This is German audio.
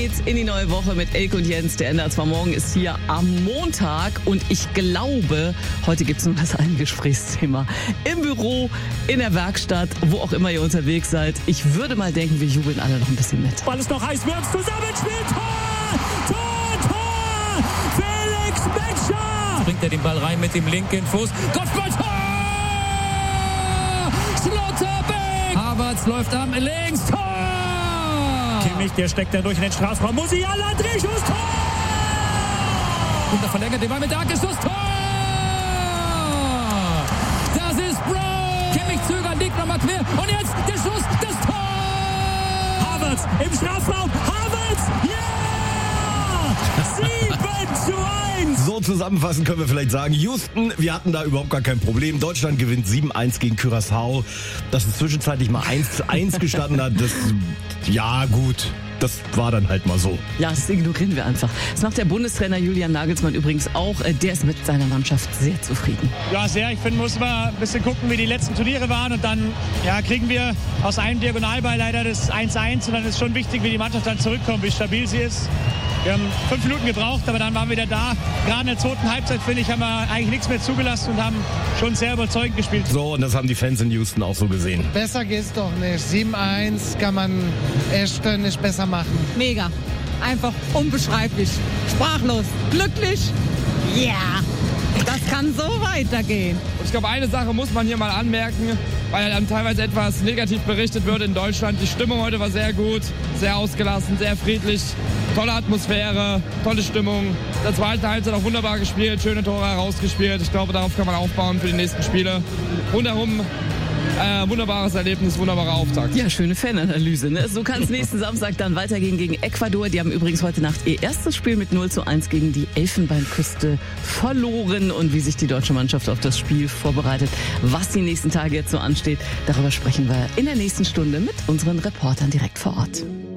geht's in die neue Woche mit Elke und Jens. Der NDR 2 Morgen ist hier am Montag und ich glaube, heute gibt's nur das ein Gesprächsthema. Im Büro, in der Werkstatt, wo auch immer ihr unterwegs seid. Ich würde mal denken, wir jubeln alle noch ein bisschen mit. Weil es noch heiß wird, Zusammenspiel, Tor! Felix Metscher! Bringt er den Ball rein mit dem linken Fuß. Kopfball, Tor! Schlotterbeck! Havertz läuft am links, Tor! Kimmich, der steckt da durch in den Strafraum. Musiala, Drehschuss, Tor! Und er verlängert den Ball mit der Hacke, Schuss, Tor! Das ist Bro! Kimmich zögert, liegt nochmal quer. Und jetzt der Schuss, das Tor! Havertz im Strafraum. Havertz, ja! 7:1. So zusammenfassend können wir vielleicht sagen, Houston, wir hatten da überhaupt gar kein Problem. Deutschland gewinnt 7:1 gegen Curaçao. Dass es zwischenzeitlich mal 1:1 gestanden hat, ja gut, das war dann halt mal so. Ja, das ignorieren wir einfach. Das macht der Bundestrainer Julian Nagelsmann übrigens auch. Der ist mit seiner Mannschaft sehr zufrieden. Ja, sehr. Ich finde, muss man ein bisschen gucken, wie die letzten Turniere waren. Und dann kriegen wir aus einem Diagonalball leider das 1:1. Und dann ist schon wichtig, wie die Mannschaft dann zurückkommt, wie stabil sie ist. Wir haben 5 Minuten gebraucht, aber dann waren wir wieder da. Gerade in der zweiten Halbzeit, finde ich, haben wir eigentlich nichts mehr zugelassen und haben schon sehr überzeugend gespielt. So, und das haben die Fans in Houston auch so gesehen. Besser geht's doch nicht. 7:1 kann man echt nicht besser machen. Mega. Einfach unbeschreiblich. Sprachlos. Glücklich. Ja. Das kann so weitergehen. Und ich glaube, eine Sache muss man hier mal anmerken, weil dann teilweise etwas negativ berichtet wird in Deutschland. Die Stimmung heute war sehr gut, sehr ausgelassen, sehr friedlich. Tolle Atmosphäre, tolle Stimmung. In der zweiten Halbzeit auch wunderbar gespielt, schöne Tore herausgespielt. Ich glaube, darauf kann man aufbauen für die nächsten Spiele. Rundherum wunderbares Erlebnis, wunderbarer Auftakt. Ja, schöne Fananalyse. Ne? So kann es nächsten Samstag dann weitergehen gegen Ecuador. Die haben übrigens heute Nacht ihr erstes Spiel mit 0:1 gegen die Elfenbeinküste verloren. Und wie sich die deutsche Mannschaft auf das Spiel vorbereitet, was die nächsten Tage jetzt so ansteht, darüber sprechen wir in der nächsten Stunde mit unseren Reportern direkt vor Ort.